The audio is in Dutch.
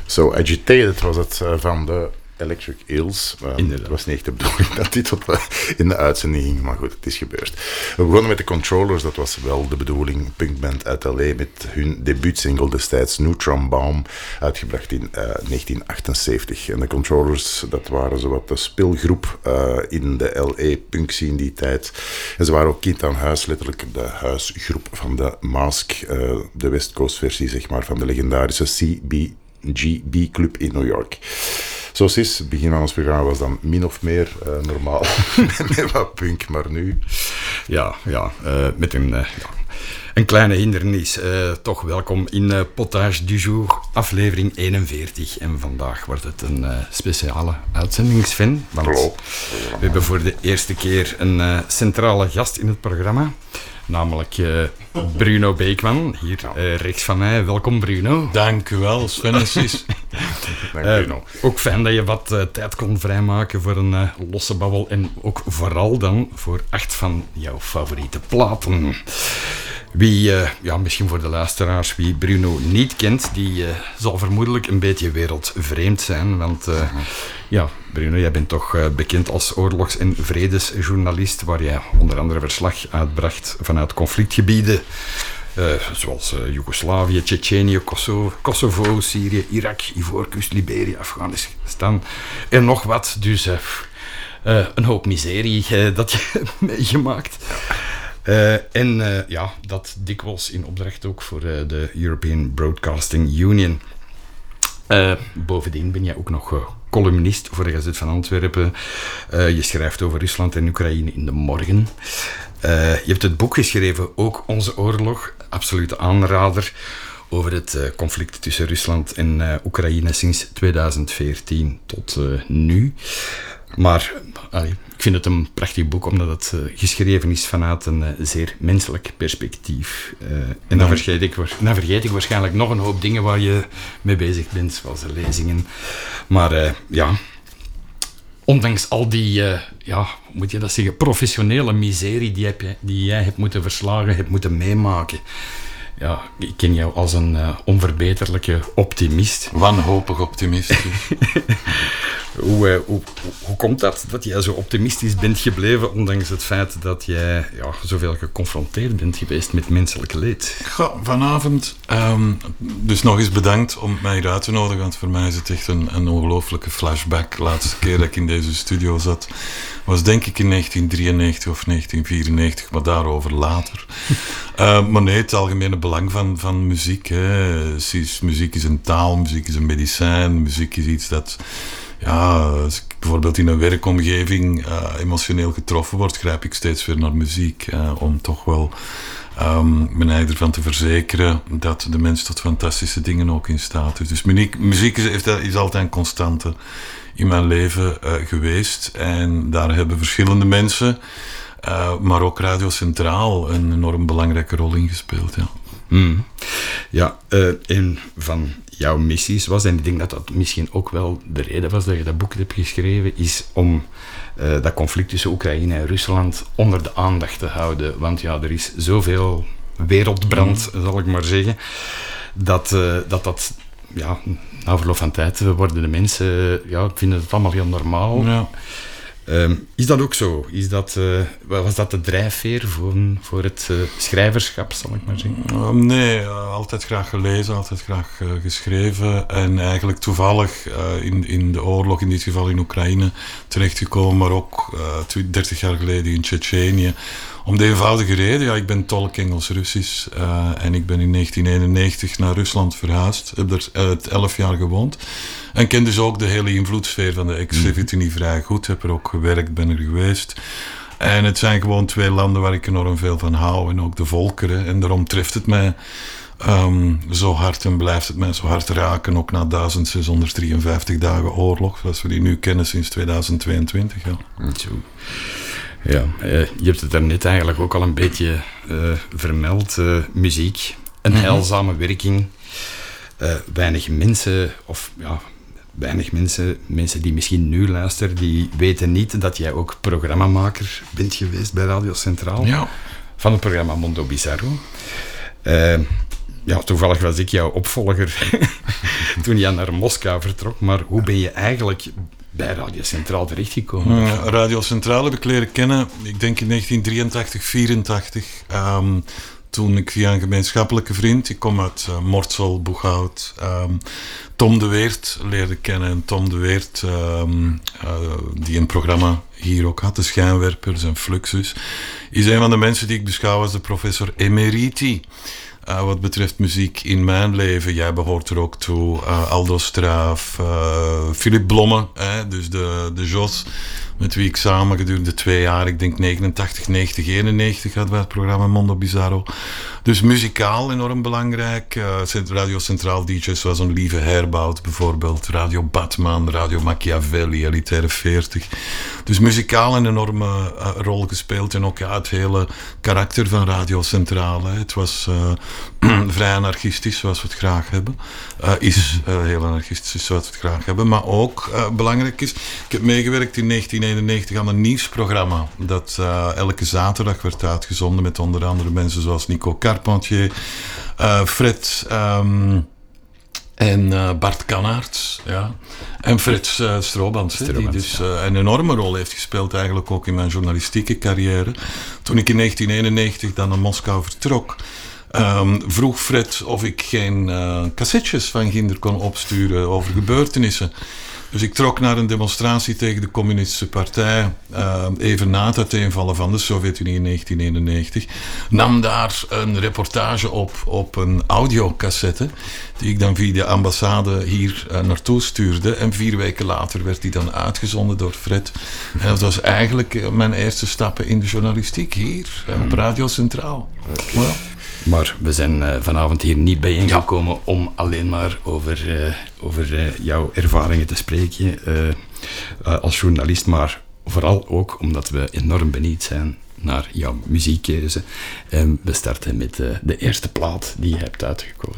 So Agitated was het van de Electric Eels. Het was niet echt de bedoeling dat dit in de uitzending ging, maar goed, het is gebeurd. We begonnen met de Controllers, dat was wel de bedoeling. Punkband uit L.A. met hun debuutsingle destijds, Neutron Bomb, uitgebracht in 1978. En de Controllers, dat waren zowat de speelgroep in de L.A. punk scene die tijd. En ze waren ook kind aan huis, letterlijk de huisgroep van de Mask, de West Coast versie, zeg maar, van de legendarische CBGB Club in New York. Zoals is, het begin van ons programma was dan min of meer normaal met wat punk, maar nu... Met een kleine hindernis. Toch welkom in Potage du Jour, aflevering 41. En vandaag wordt het een speciale uitzending, Sven. Want we hebben voor de eerste keer een centrale gast in het programma. Namelijk Bruno Beekman, hier rechts van mij. Welkom, Bruno. Dank u wel, Sven en Sis. Dank Bruno. Ook fijn dat je wat tijd kon vrijmaken voor een losse babbel. En ook vooral dan voor 8 van jouw favoriete platen. Wie, misschien voor de luisteraars, wie Bruno niet kent, die zal vermoedelijk een beetje wereldvreemd zijn. Want Bruno, jij bent toch bekend als oorlogs- en vredesjournalist, waar jij onder andere verslag uitbracht vanuit conflictgebieden. Zoals Joegoslavië, Tsjetsjenië, Kosovo, Syrië, Irak, Ivoorkust, Liberia, Afghanistan en nog wat. Dus een hoop miserie dat je hebt meegemaakt. Dat dikwijls in opdracht ook voor de European Broadcasting Union. Bovendien ben jij ook nog columnist voor de Gazet van Antwerpen. Je schrijft over Rusland en Oekraïne in de Morgen. Je hebt het boek geschreven, Ook onze oorlog, absolute aanrader, over het conflict tussen Rusland en Oekraïne sinds 2014 tot nu. Maar ik vind het een prachtig boek, omdat het geschreven is vanuit een zeer menselijk perspectief. En dan vergeet ik waarschijnlijk nog een hoop dingen waar je mee bezig bent, zoals de lezingen. Maar ondanks al die, moet je dat zeggen, professionele miserie die jij hebt moeten verslagen, hebt moeten meemaken. Ja, ik ken jou als een onverbeterlijke optimist. Wanhopig optimist. Hoe komt dat jij zo optimistisch bent gebleven, ondanks het feit dat jij zoveel geconfronteerd bent geweest met menselijk leed? Vanavond, dus nog eens bedankt om mij hier uit te nodigen, want voor mij is het echt een ongelooflijke flashback. De laatste keer dat ik in deze studio zat, was denk ik in 1993 of 1994, maar daarover later. Maar nee, het algemene belang van muziek. Muziek is een taal, muziek is een medicijn, muziek is iets dat... als ik bijvoorbeeld in een werkomgeving emotioneel getroffen word, grijp ik steeds weer naar muziek. Om toch wel me eigen ervan te verzekeren dat de mens tot fantastische dingen ook in staat is. Dus muziek is altijd een constante in mijn leven geweest. En daar hebben verschillende mensen, maar ook Radio Centraal, een enorm belangrijke rol in gespeeld. Ja. Een van jouw missies was, en ik denk dat dat misschien ook wel de reden was dat je dat boek hebt geschreven, is om dat conflict tussen Oekraïne en Rusland onder de aandacht te houden. Want er is zoveel wereldbrand, zal ik maar zeggen, dat na verloop van tijd worden de mensen, vinden het allemaal heel normaal. Ja. Is dat ook zo? Was dat de drijfveer voor het schrijverschap, zal ik maar zeggen? Nee, altijd graag gelezen, altijd graag geschreven. En eigenlijk toevallig in de oorlog, in dit geval in Oekraïne, terechtgekomen, maar ook 30 jaar geleden in Tsjetsjenië. Om de eenvoudige reden, ik ben tolk Engels-Russisch en ik ben in 1991 naar Rusland verhuisd. Heb er 11 jaar gewoond. En ken dus ook de hele invloedssfeer van de ex-Sovjet-Unie vrij goed. Heb er ook gewerkt, ben er geweest. En het zijn gewoon 2 landen waar ik enorm veel van hou. En ook de volkeren. En daarom treft het mij zo hard en blijft het mij zo hard raken. Ook na 1653 dagen oorlog, zoals we die nu kennen sinds 2022. Ja, je hebt het daarnet eigenlijk ook al een beetje vermeld. Muziek, een heilzame werking. Weinig mensen die misschien nu luisteren, die weten niet dat jij ook programmamaker bent geweest bij Radio Centraal. Ja. Van het programma Mondo Bizarro. toevallig was ik jouw opvolger toen je naar Moskou vertrok. Maar hoe ben je eigenlijk bij Radio Centraal terechtgekomen? Radio Centraal heb ik leren kennen, ik denk in 1983, 84. Toen ik via een gemeenschappelijke vriend, ik kom uit Mortsel, Boeghout, Tom de Weert leerde kennen. En Tom de Weert, die een programma hier ook had, de Schijnwerpers en Fluxus, is een van de mensen die ik beschouw als de professor emeriti. Wat betreft muziek in mijn leven. Jij behoort er ook toe. Aldo Straaf, Philippe Blomme, dus de Jos, met wie ik samen gedurende 2 jaar, ik denk 89, 90, 91 had bij het programma Mondo Bizarro. Dus muzikaal enorm belangrijk. Radio Centraal DJ's zoals een Lieve Herbout bijvoorbeeld. Radio Batman, Radio Machiavelli, Elitaire 40. Dus muzikaal een enorme rol gespeeld. En ook het hele karakter van Radio Centraal. Het was vrij anarchistisch, zoals we het graag hebben. Is heel anarchistisch, zoals we het graag hebben. Maar ook belangrijk is, ik heb meegewerkt in 1991 aan een nieuwsprogramma dat elke zaterdag werd uitgezonden met onder andere mensen zoals Nico Carpentier, Fred en Bart Kannaerts, ja. En Fred Stroobans, die dus een enorme rol heeft gespeeld eigenlijk ook in mijn journalistieke carrière. Toen ik in 1991 dan naar Moskou vertrok, vroeg Fred of ik geen cassettes van Ginder kon opsturen over gebeurtenissen. Dus ik trok naar een demonstratie tegen de Communistische Partij, even na het uiteenvallen van de Sovjet-Unie in 1991. Nam daar een reportage op een audiocassette, die ik dan via de ambassade hier naartoe stuurde. En 4 weken later werd die dan uitgezonden door Fred. En dat was eigenlijk mijn eerste stappen in de journalistiek hier, op Radio Centraal. Okay. Well. Maar we zijn vanavond hier niet bijeengekomen om alleen maar over jouw ervaringen te spreken als journalist, maar vooral ook omdat we enorm benieuwd zijn naar jouw muziekkeuze. En we starten met de eerste plaat die je hebt uitgekozen.